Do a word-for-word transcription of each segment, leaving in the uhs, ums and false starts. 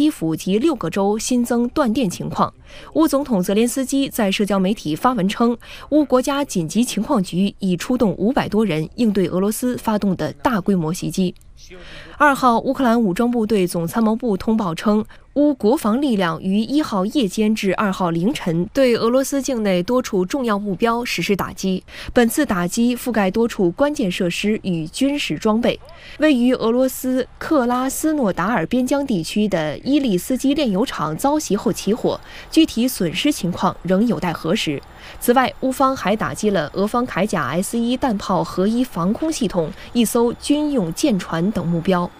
基辅及六个州新增断电情况。乌总统泽连斯基在社交媒体发文称，乌国家紧急情况局已出动五百多人应对俄罗斯发动的大规模袭击。二号，乌克兰武装部队总参谋部通报称，乌国防力量于一号夜间至二号凌晨对俄罗斯境内多处重要目标实施打击。本次打击覆盖多处关键设施与军事装备。位于俄罗斯克拉斯诺达尔边疆地区的伊利斯基炼油厂遭袭后起火，具体损失情况仍有待核实。此外，乌方还打击了俄方铠甲 S 一弹炮合一防空系统、一艘军用舰船等目标。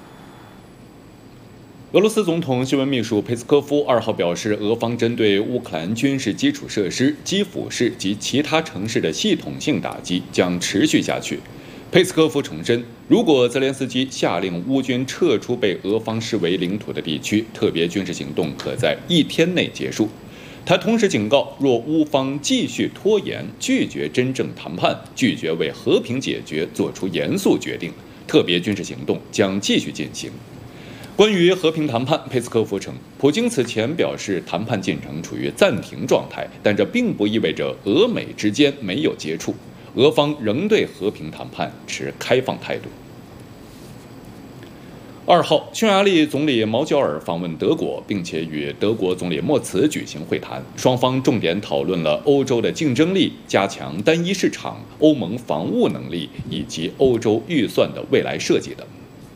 俄罗斯总统新闻秘书佩斯科夫二号表示，俄方针对乌克兰军事基础设施、基辅市及其他城市的系统性打击将持续下去。佩斯科夫重申，如果泽连斯基下令乌军撤出被俄方视为领土的地区，特别军事行动可在一天内结束。他同时警告，若乌方继续拖延，拒绝真正谈判，拒绝为和平解决做出严肃决定，特别军事行动将继续进行。关于和平谈判，佩斯科夫称，普京此前表示谈判进程处于暂停状态，但这并不意味着俄美之间没有接触，俄方仍对和平谈判持开放态度。二号，匈牙利总理毛焦尔访问德国，并且与德国总理默茨举行会谈，双方重点讨论了欧洲的竞争力、加强单一市场、欧盟防务能力以及欧洲预算的未来设计等。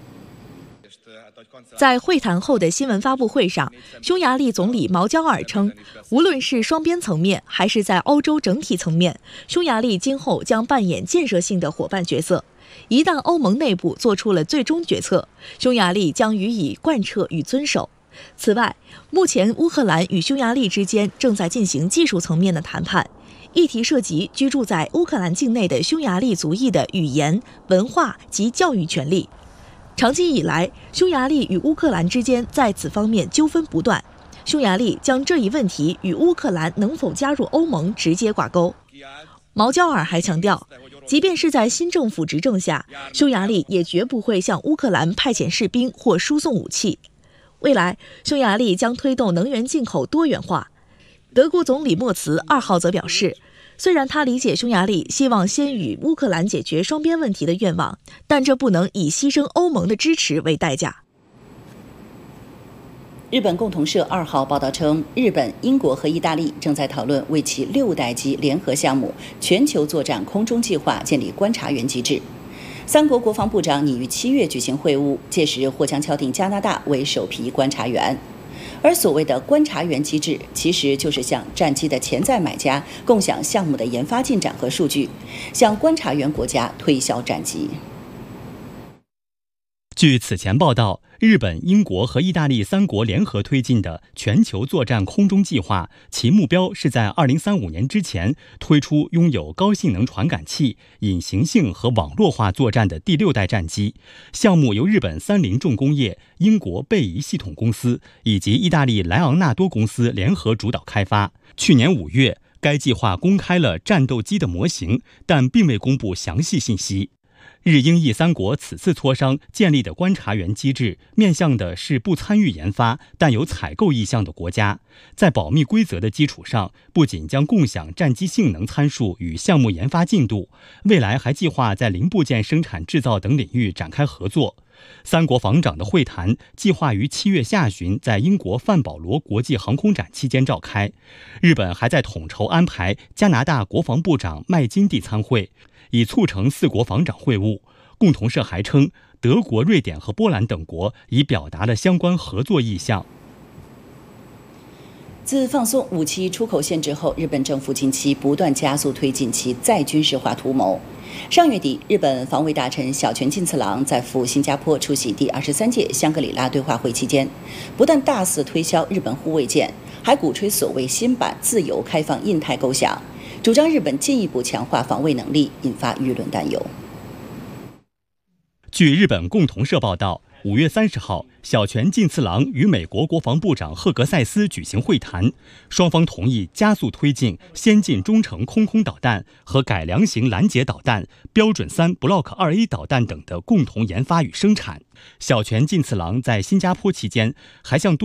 在会谈后的新闻发布会上，匈牙利总理毛焦尔称，无论是双边层面还是在欧洲整体层面，匈牙利今后将扮演建设性的伙伴角色。一旦欧盟内部做出了最终决策，匈牙利将予以贯彻与遵守。此外，目前乌克兰与匈牙利之间正在进行技术层面的谈判，议题涉及居住在乌克兰境内的匈牙利族裔的语言、文化及教育权利。长期以来，匈牙利与乌克兰之间在此方面纠纷不断，匈牙利将这一问题与乌克兰能否加入欧盟直接挂钩。毛焦尔还强调，即便是在新政府执政下，匈牙利也绝不会向乌克兰派遣士兵或输送武器。未来，匈牙利将推动能源进口多元化。德国总理默茨二号则表示，虽然他理解匈牙利希望先与乌克兰解决双边问题的愿望，但这不能以牺牲欧盟的支持为代价。 日本共同社二号报道称，日本、英国和意大利正在讨论为其六代机联合项目全球作战空中计划建立观察员机制。三国国防部长拟于七月举行会晤，届时或将敲定加拿大为首批观察员。而所谓的观察员机制，其实就是向战机的潜在买家共享项目的研发进展和数据，向观察员国家推销战机。 据此前报道，日本、英国和意大利三国联合推进的全球作战空中计划，其目标是在二零三五年之前推出拥有高性能传感器、隐形性和网络化作战的第六代战机。项目由日本三菱重工业、英国贝仪系统公司以及意大利莱昂纳多公司联合主导开发。去年五月，该计划公开了战斗机的模型，但并未公布详细信息。日英意三国此次磋商建立的观察员机制，面向的是不参与研发但有采购意向的国家。在保密规则的基础上，不仅将共享战机性能参数与项目研发进度，未来还计划在零部件生产制造等领域展开合作。三国防长的会谈计划于七月下旬在英国范保罗国际航空展期间召开。日本还在统筹安排加拿大国防部长麦金蒂参会，以促成四国防长会晤。共同社还称，德国、瑞典和波兰等国已表达了相关合作意向。 自放松武器出口限制后，日本政府近期不断加速推进其再军事化图谋。上月底，日本防卫大臣小泉进次郎在赴新加坡出席第二十三届香格里拉对话会期间，不但大肆推销日本护卫舰，还鼓吹所谓新版自由开放印太构想，主张日本进一步强化防卫能力，引发舆论担忧。 据日本共同社报道，五月三十号，小泉进次郎与美国国防部长赫格塞斯举行会谈，双方同意加速推进先进中程空空导弹和改良型拦截导弹、标准三 Block 二 A 导弹等的共同研发与生产。小泉进次郎在新加坡期间还向多